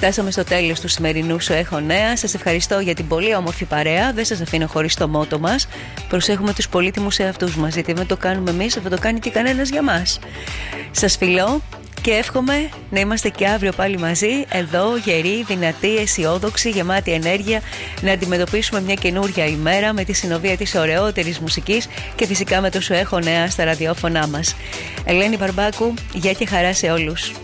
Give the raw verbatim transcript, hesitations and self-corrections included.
Φτάσαμε στο τέλος του σημερινού Σου Έχω Νέα. Σας ευχαριστώ για την πολύ όμορφη παρέα. Δεν σας αφήνω χωρίς το μότο μας. Προσέχουμε τους πολύτιμους εαυτούς μας, γιατί δεν το κάνουμε εμείς, δεν το κάνει και κανένας για μας. Σας φιλώ και εύχομαι να είμαστε και αύριο πάλι μαζί, εδώ γεροί, δυνατοί, αισιόδοξοι, γεμάτοι ενέργεια, να αντιμετωπίσουμε μια καινούρια ημέρα με τη συνοδεία της ωραιότερης μουσικής και φυσικά με το Σου Έχω Νέα στα ραδιόφωνά μας. Ελένη Μπαρμπάκου, γεια και χαρά σε όλους.